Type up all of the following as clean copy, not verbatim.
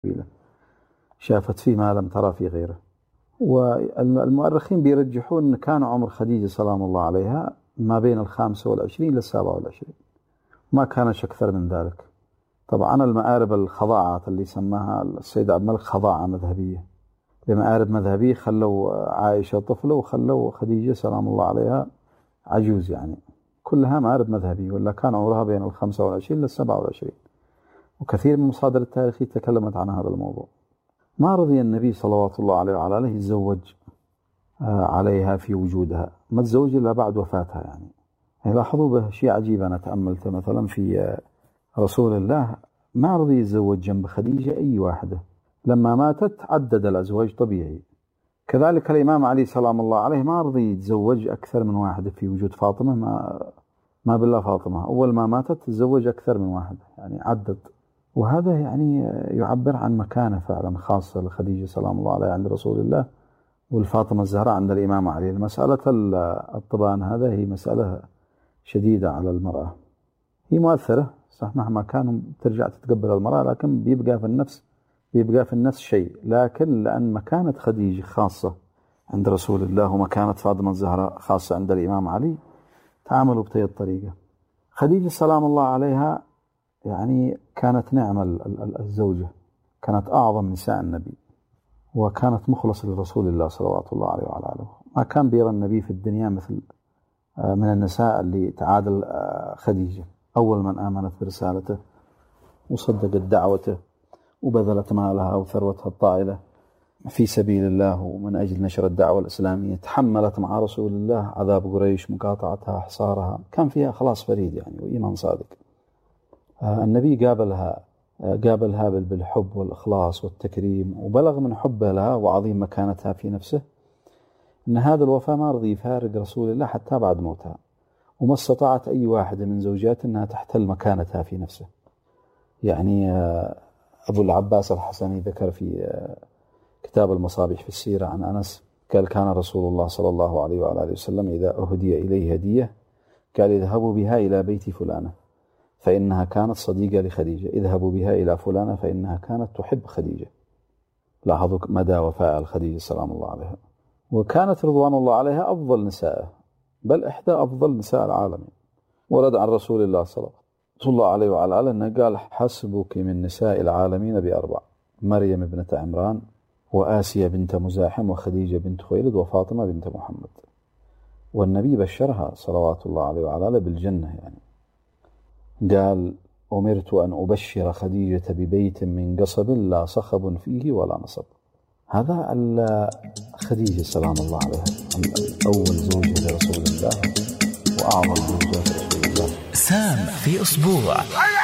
شافت فيه ما لم ترى في غيره. والمؤرخين بيرجحون أن كان عمر خديجة سلام الله عليها ما بين 25 ل27، ما كانش أكثر من ذلك. طبعا المآرب الخضاعات اللي سماها السيد عبد الملك خضاعة مذهبية، لمآرب مذهبية خلوا عائشة طفلة وخلوا خديجة سلام الله عليها عجوز، يعني كلها مآرب مذهبية، ولا كان عمرها بين 25 ل27. وكثير من المصادر التاريخية تكلمت عن هذا الموضوع. ما رضي النبي صلوات الله عليه وعلى آله يتزوج عليها في وجودها، ما تزوج إلا بعد وفاتها. يعني لاحظوا به شيء عجيب، أنا تأملت مثلا في رسول الله ما رضي يتزوج جنب خديجة أي واحدة، لما ماتت عدد الأزواج طبيعي. كذلك الإمام علي سلام الله عليه ما رضي يتزوج أكثر من واحدة في وجود فاطمة، ما بالله فاطمة أول ما ماتت تزوج أكثر من واحدة، يعني عدد. وهذا يعني يعبر عن مكانة فعلا خاصة لخديجة سلام الله عليه عند رسول الله، والفاطمة الزهراء عند الإمام علي. المسألة الطبان هذا هي مسألة شديدة على المرأة، هي مؤثرة صح، مهما كان ترجع تتقبل المرأة، لكن بيبقى في النفس شيء. لكن لأن مكانة خديجة خاصة عند رسول الله ومكانة فاطمة الزهراء خاصة عند الإمام علي، تعاملوا بهذه الطريقة. خديجة سلام الله عليها يعني كانت نعمة الزوجة، كانت أعظم نساء النبي، وكانت مخلصة لرسول الله صلوات الله عليه وعلى آله. ما كان بيرى النبي في الدنيا مثل من النساء اللي تعادل خديجة. أول من آمنت برسالته وصدقت دعوته وبذلت مالها وثروتها الطائلة في سبيل الله ومن أجل نشر الدعوة الإسلامية، تحملت مع رسول الله عذاب قريش، مقاطعتها، حصارها، كان فيها خلاص فريد يعني وإيمان صادق. النبي قابلها بالحب والإخلاص والتكريم، وبلغ من حبه لها وعظيم مكانتها في نفسه أن هذا الوفاء ما رضي يفارق رسول الله حتى بعد موتها، وما استطاعت أي واحدة من زوجات أنها تحتل مكانتها في نفسه. يعني أبو العباس الحسني ذكر في كتاب المصابيح في السيرة عن أنس قال كان رسول الله صلى الله عليه وعلى آله وسلم إذا أهدي إليه هدية قال اذهبوا بها إلى بيت فلانة فإنها كانت صديقة لخديجة، اذهبوا بها إلى فلانة فإنها كانت تحب خديجة. لاحظوا مدى وفاء الخديجة سلام الله عليها، وكانت رضوان الله عليها أفضل نسائه، بل إحدى أفضل نساء العالم. ورد عن رسول الله صلى الله عليه وعلى آله أنه قال حسبك من نساء العالمين ب4: مريم ابنة عمران، وآسيا بنت مزاحم، وخديجة بنت خويلد، وفاطمة بنت محمد. والنبي بشرها صلوات الله عليه وعلى آله بالجنة، يعني قال أمرت أن أبشر خديجة ببيت من قصب لا صخب فيه ولا نصب. هذا خديجة سلام الله عليها أول زوجة لرسول الله وأعظم زوجة لرسول الله. سام في أسبوع.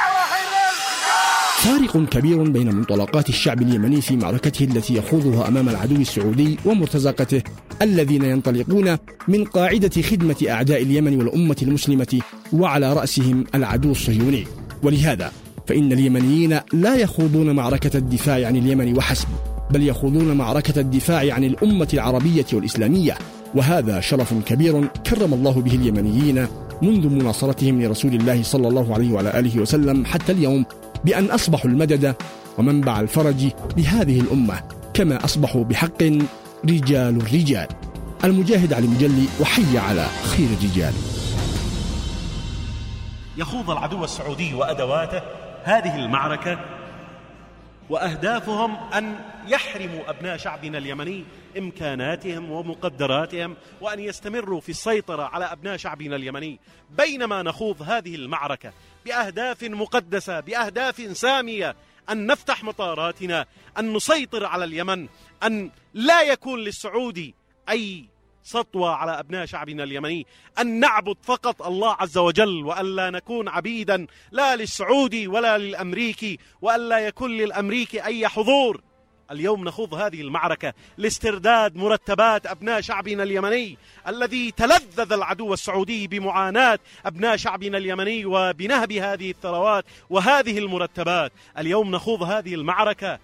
فارق كبير بين منطلقات الشعب اليمني في معركته التي يخوضها أمام العدو السعودي ومرتزقته الذين ينطلقون من قاعدة خدمة أعداء اليمن والأمة المسلمة، وعلى رأسهم العدو الصهيوني. ولهذا فإن اليمنيين لا يخوضون معركة الدفاع عن اليمن وحسب، بل يخوضون معركة الدفاع عن الأمة العربية والإسلامية، وهذا شرف كبير كرم الله به اليمنيين منذ مناصرتهم لرسول الله صلى الله عليه وعلى آله وسلم حتى اليوم، بأن أصبحوا المدد ومنبع الفرج لهذه الأمة، كما أصبحوا بحق رجال الرجال. المجاهد علي مجلي، وحي على خير الرجال. يخوض العدو السعودي وأدواته هذه المعركة، وأهدافهم أن يحرموا أبناء شعبنا اليمني إمكاناتهم ومقدراتهم، وأن يستمروا في السيطرة على أبناء شعبنا اليمني، بينما نخوض هذه المعركة بأهداف مقدسة، بأهداف سامية، أن نفتح مطاراتنا، أن نسيطر على اليمن، أن لا يكون للسعودي أي سطوة على أبناء شعبنا اليمني، أن نعبد فقط الله عز وجل، وأن لا نكون عبيدا لا للسعودي ولا للأمريكي، وأن لا يكون للأمريكي أي حضور. اليوم نخوض هذه المعركة لاسترداد مرتبات أبناء شعبنا اليمني الذي تلذذ العدو السعودي بمعاناة أبناء شعبنا اليمني وبنهب هذه الثروات وهذه المرتبات. اليوم نخوض هذه المعركة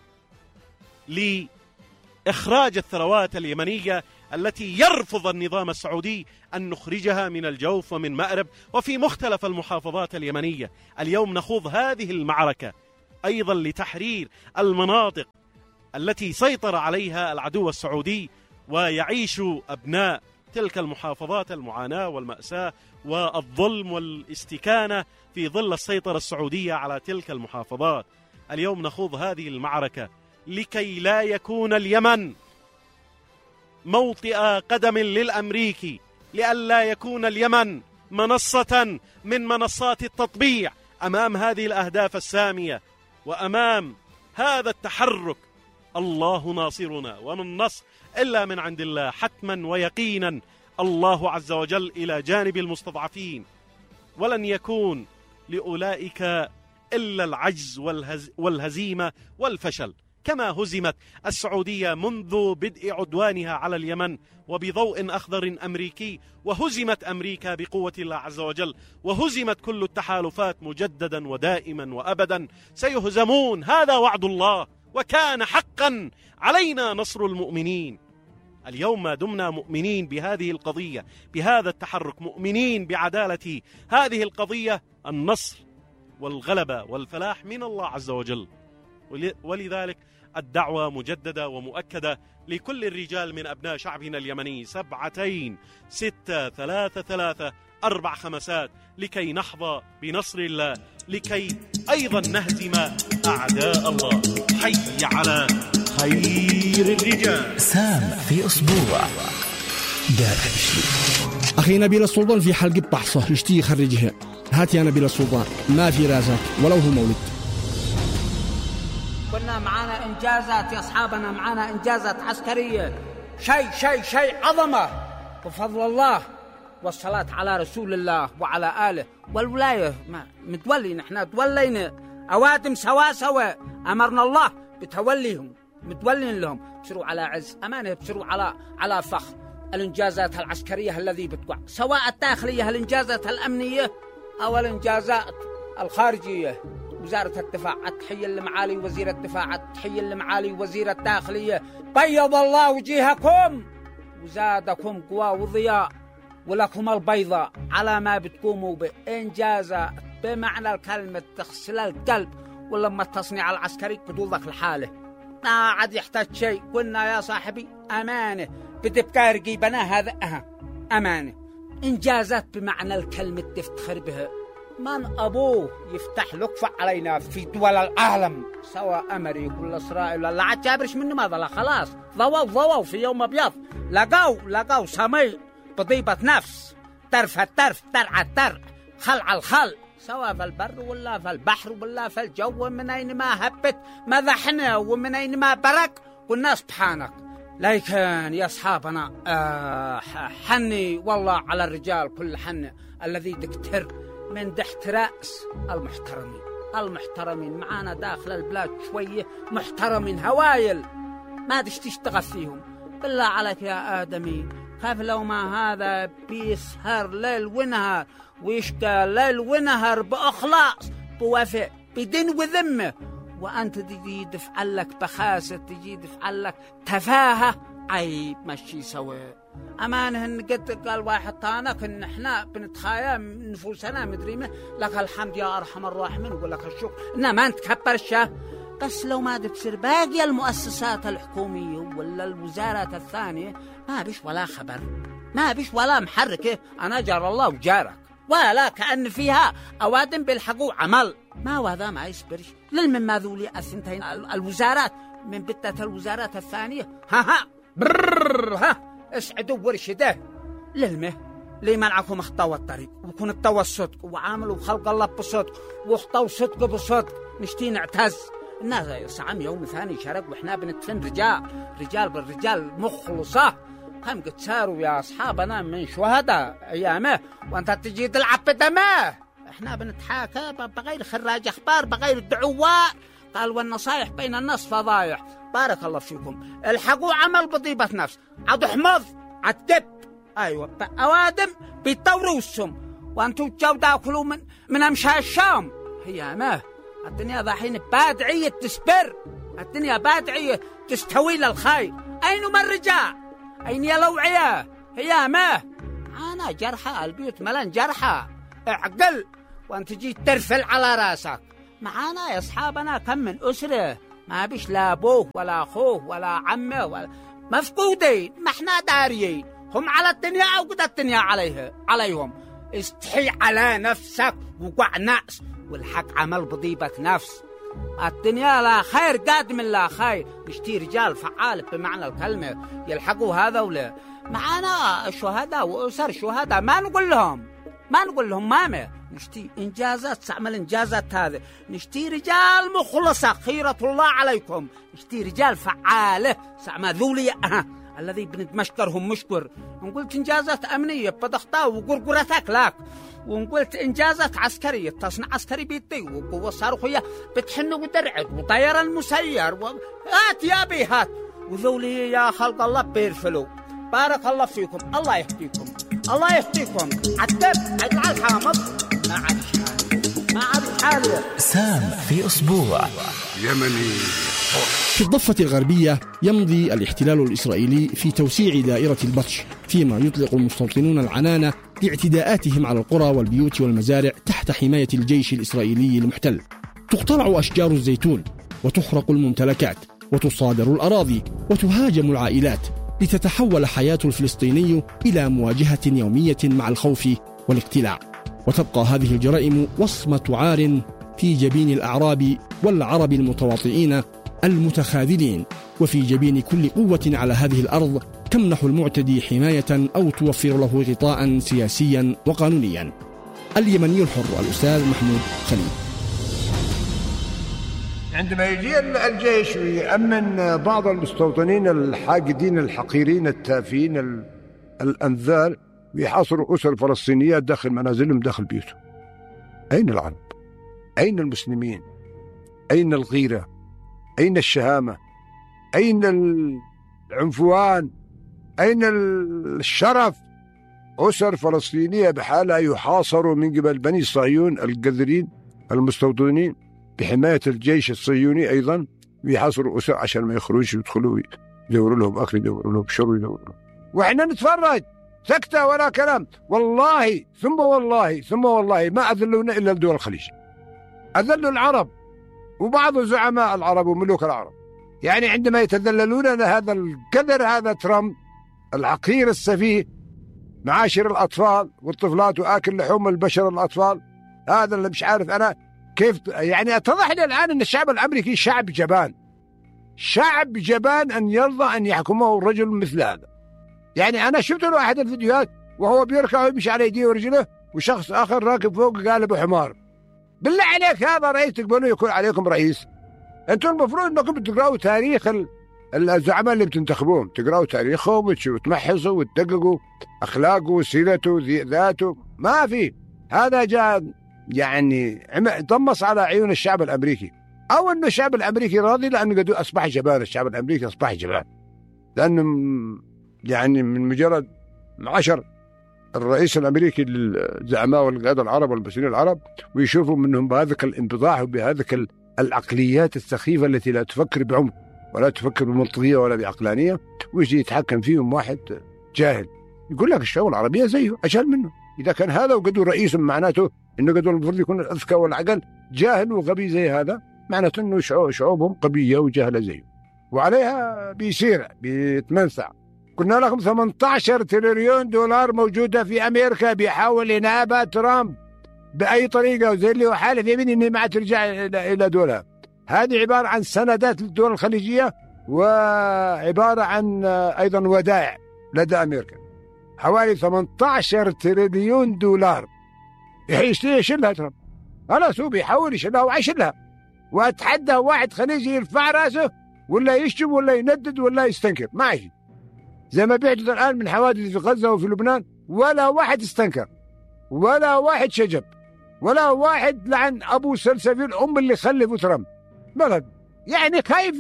لإخراج الثروات اليمنية التي يرفض النظام السعودي أن نخرجها من الجوف ومن مأرب وفي مختلف المحافظات اليمنية. اليوم نخوض هذه المعركة أيضا لتحرير المناطق التي سيطر عليها العدو السعودي، ويعيش أبناء تلك المحافظات المعاناة والمأساة والظلم والاستكانة في ظل السيطرة السعودية على تلك المحافظات. اليوم نخوض هذه المعركة لكي لا يكون اليمن موطئ قدم للأمريكي، لئلا يكون اليمن منصة من منصات التطبيع أمام هذه الأهداف السامية وأمام هذا التحرك. الله ناصرنا، ومن النصر إلا من عند الله، حتما ويقينا الله عز وجل إلى جانب المستضعفين، ولن يكون لأولئك إلا العجز والهزيمة والفشل، كما هزمت السعودية منذ بدء عدوانها على اليمن وبضوء أخضر أمريكي، وهزمت أمريكا بقوة الله عز وجل، وهزمت كل التحالفات مجددا ودائما وأبدا. سيهزمون، هذا وعد الله، وكان حقا علينا نصر المؤمنين. اليوم ما دمنا مؤمنين بهذه القضية، بهذا التحرك، مؤمنين بعدالة هذه القضية، النصر والغلبة والفلاح من الله عز وجل. ولذلك الدعوة مجددة ومؤكدة لكل الرجال من أبناء شعبنا اليمني، 7 6 3 3 4 5 لكي نحظى بنصر الله، لكي أيضا نهزم أعداء الله. حي على خير الرجال. سام في أسبوع. دار أخي نبيل السلطان في حلقة بحصة يشتي يخرجها. هات يا نبيل السلطان، ما في رازك ولو هو مولد. كنا معانا إنجازات يا أصحابنا، معانا إنجازات عسكرية، شيء عظمة بفضل الله، والصلاة على رسول الله وعلى آله. والولاية متولي، نحن تولينا أوادم سوا أمرنا الله بتوليهم، متولين لهم، بصيروا على عز أمانة، بصيروا على فخر. الإنجازات العسكرية الذي بتقع، سواء الداخلية الإنجازات الأمنية أو الإنجازات الخارجية. وزارة الدفاع التحية لمعالي وزير الدفاع، التحية لمعالي وزير الداخلية. بيض الله وجيهكم وزادكم قوى وضياء، ولكم البيضاء على ما بتقوموا بإنجازات بمعنى الكلمة، تغسل القلب. ولما التصنيع العسكري قدوضك لحاله ما عاد يحتاج شيء. قلنا يا صاحبي أمانة بتبقى رقيبنا، هذا أمانة. إنجازات بمعنى الكلمة تفتخر بها. من أبوه يفتح لكفة علينا في دول العالم، سواء أمريكا ولا إسرائيل ولا عاد جابرش منه ماذا، لا خلاص ضووا في يوم أبيض، لقوا سمي بضيبة نفس، ترف الترف، ترع الترع، خلع الخل، سواء في البر ولا في البحر ولا في الجو. من أين ما هبت مذحنا ومن أين ما برك قلنا سبحانك. لكن يا أصحابنا حني والله على الرجال كل حني الذي دكتر من تحت رأس المحترمين معانا داخل البلاد، شوية محترمين هوايل ما تشتغل فيهم. بالله عليك يا آدمي، كيف لو ما هذا بيسهر ليل ونهار ويشتغل ليل ونهار بإخلاص بوفاء بدين وذمة، وأنت تجي تفعل لك بخاسة، تجي تفعل لك تفاهة، عيب ماشي سوا. أمانة إن قد قال واحد طانك إن إحنا بنتخايا نفوسنا مدري ما، لك الحمد يا أرحم الراحمين ولك الشكر، إنما أنت كبر الشاه. بس لو ما بتصير باقي المؤسسات الحكومية ولا الوزارات الثانية ما بيش ولا خبر، ما بيش ولا محركة. أنا جار الله وجارك، ولا كأن فيها أوادم بيلحقوا عمل. ما وهذا ما يصبرش للمن ما ذولي الثنتين الوزارات من بتة الوزارات الثانية. ها اسعدوا ورشده للمه ليه منعكم اخطوا الطريق، وكون اخطوا الصدق وعاملوا خلق الله بصدق واخطوا صدق بصدق. نشتي نعتز الناس يسعم يوم ثاني شرق واحنا بنتفن رجال بالرجال مخلصة. هم قد صاروا يا أصحابنا من شهداء أيامه وأنت تجي تلعب بدمه. إحنا بنتحاكى بغير خراج أخبار، بغير دعوات. قال والنصايح بين الناس فضايح. بارك الله فيكم، الحقوا عمل بضيبة نفس، عاد حمض عالدب، أيوة أوادم بيطوروا السم، وأنتوا تجوا تاكلوا من أمشاء الشام. هي ما الدنيا ضحين بادعية تسبر، الدنيا بادعية تستوي للخير. أين الرجال؟ أين يا الأوعية؟ هي ما أنا جرحى، البيوت ملان جرحى. اعقل وأنت تجي ترفل على راسك. معانا يا أصحابنا كم من أسرة ما بيش لا أبوه ولا أخوه ولا عمه ولا مفقودين، ما احنا داريين. هم على الدنيا أو قد الدنيا عليهم. استحي على نفسك وقع نأس، والحق عمل بضيبة نفس. الدنيا لا خير قادم لا خير. نشتي رجال فعال بمعنى الكلمة يلحقوا هذا ولا. معانا الشهداء وأسر شهداء ما نقول لهم ماما. نشتي إنجازات، تعمل إنجازات هذا. نشتي رجال مخلصة، خيرة الله عليكم. نشتي رجال فعالة، سعما ذولي الذي بنتمشكرهم مشكر. ونقولت إنجازات أمنية بضغطة وقرقرتك لك. ونقولت إنجازات عسكرية، تصنع عسكري بيدي وقوة صاروخية بتحن ودرعت وطيرا مسير هات يا بي هات. وذولي يا خلق الله بيرفلوا. بارك الله فيكم، الله يهديكم، الله يهديكم. عدب عدل الحامض ما عاد حاله. سام في أسبوع يمني. في الضفة الغربية يمضي الاحتلال الإسرائيلي في توسيع دائرة البطش، فيما يطلق المستوطنون العنان لاعتداءاتهم على القرى والبيوت والمزارع تحت حماية الجيش الإسرائيلي المحتل. تقتلع أشجار الزيتون، وتحرق الممتلكات، وتصادر الأراضي، وتهاجم العائلات، لتتحول حياة الفلسطيني إلى مواجهة يومية مع الخوف والاقتلاع. وتبقى هذه الجرائم وصمة عار في جبين الأعراب والعرب المتواطئين المتخاذلين، وفي جبين كل قوة على هذه الأرض تمنح المعتدي حماية أو توفر له غطاء سياسيا وقانونيا. اليمني الحر الأستاذ محمود خليل. عندما يجي الجيش ويأمن بعض المستوطنين الحاقدين الحقيرين التافهين الأنذال ويحاصروا أسر فلسطينيات داخل منازلهم داخل بيوتهم، أين العرب؟ أين المسلمين؟ أين الغيرة؟ أين الشهامة؟ أين العنفوان؟ أين الشرف؟ أسر فلسطينية بحالة يحاصروا من قبل بني صهيون القذرين المستوطنين بحماية الجيش الصهيوني أيضا، ويحاصروا أسر عشان ما يخرجوا يدخلوا يدوروا لهم أكل، يدوروا لهم شرب، يدوروا لهم. وإحنا نتفرج سكتة ولا كلام. والله ثم والله ثم والله ما أذلونا إلا دول الخليج، أذلوا العرب وبعض زعماء العرب وملوك العرب. يعني عندما يتذللون هذا القدر، هذا ترامب العقير السفيه معاشر الأطفال والطفلات وآكل لحوم البشر الأطفال، هذا اللي مش عارف أنا كيف. يعني اتضح لي الآن أن الشعب الأمريكي شعب جبان، شعب جبان أن يرضى أن يحكمه الرجل مثل هذا. يعني أنا شفت له أحد الفيديوهات وهو بيركع ويمشي على يديه ورجله، وشخص آخر راكب فوق قالب حمار. بالله عليك هذا رئيس تقبلوا يكون عليكم رئيس؟ أنتم المفروض أنكم تقرأوا تاريخ الزعماء اللي بتنتخبوهم، تقرأوا تاريخهم وتمحصوا وتدققوا أخلاقه وسيرته ذاته. ما في هذا جاء يعني طمس على عيون الشعب الأمريكي، أو أنه الشعب الأمريكي راضي لأنه قد أصبح جبان. الشعب الأمريكي أصبح جبان لأنه يعني من مجرد 10 الرئيس الأمريكي للزعماء والقادة العرب والمسؤولين العرب ويشوفوا منهم بهذاك الانبضاح وبهذاك العقليات السخيفة التي لا تفكر بعمق ولا تفكر بمنطقية ولا بعقلانية، ويجي يتحكم فيهم واحد جاهل يقول لك الشعوب العربية زيه أجهل منه. إذا كان هذا وقدوا رئيس معناته إنه قدوا المفروض يكون الأذكى والعقل، جاهل وغبي زي هذا معناته إنه شعوبهم قبية وجاهلة زيه، وعليها بيصير بيتمنثع. قلنا لكم 18 تريليون دولار موجودة في أمريكا بيحاول ينابها ترامب بأي طريقة، وزي اللي هو حالف يمين إنه ما ترجع إلى دولها. هذه عبارة عن سندات للدول الخليجية، وعبارة عن أيضا ودائع لدى أمريكا حوالي 18 تريليون دولار يشيلها ترامب. خلاص هو بيحاول يشيلها ويشيلها، وأتحدى واحد خليجي يرفع راسه ولا يشتم ولا يندد ولا يستنكر، ما يجي زي ما بيحدث الآن من حوادث في غزة وفي لبنان. ولا واحد استنكر، ولا واحد شجب، ولا واحد لعن أبو سلسفيل أم اللي خلفوا ترامب. بلد يعني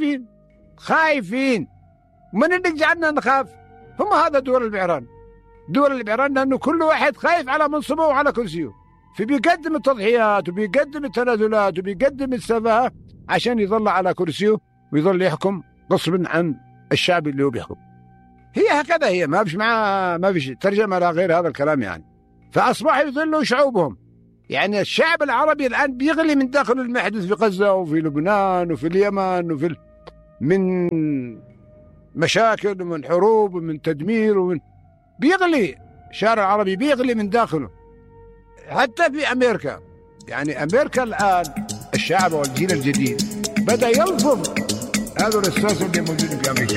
خايفين من اللي جعلنا نخاف؟ هم هذا دول البعران لأنه كل واحد خايف على منصبه وعلى كرسيه، فبيقدم التضحيات وبيقدم التنازلات وبيقدم السفاهة عشان يظل على كرسيه ويظل يحكم غصبا عن الشعب اللي هو بيحكم. هي هكذا، هي ما فيش ترجمة لا غير هذا الكلام يعني. فأصبحوا يظلوا شعوبهم يعني الشعب العربي الآن بيغلي من داخل المحدث في غزة وفي لبنان وفي اليمن من مشاكل ومن حروب ومن تدمير بيغلي. الشارع العربي بيغلي من داخله. حتى في أمريكا، يعني أمريكا الآن الشعب والجيل الجديد بدأ يلفظ هذا الأساس اللي موجود في أمريكا.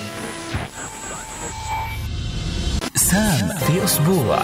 سام في أسبوع.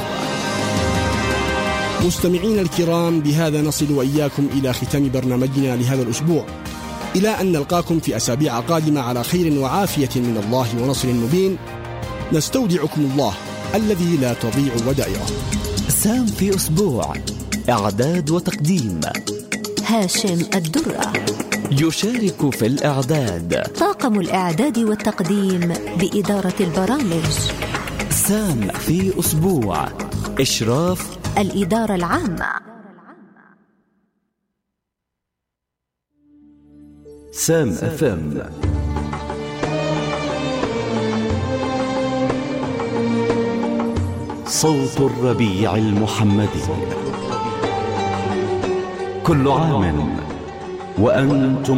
مستمعين الكرام، بهذا نصل وإياكم إلى ختام برنامجنا لهذا الأسبوع، إلى أن نلقاكم في أسابيع قادمة على خير وعافية من الله ونصر مبين. نستودعكم الله الذي لا تضيع ودائعه. سام في أسبوع، إعداد وتقديم هاشم الدرة. يشارك في الإعداد طاقم الإعداد والتقديم بإدارة البرامج. سام في أسبوع، إشراف الإدارة العامة. سام FM. صوت الربيع المحمدي. كل عام وأنتم